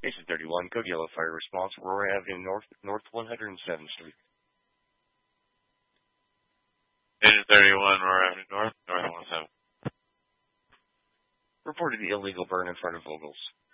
Station 31, Code Yellow Fire Response, Aurora Avenue North 107th Street. Station 31, Aurora Avenue North 107th. Reported the illegal burn in front of Vogel's.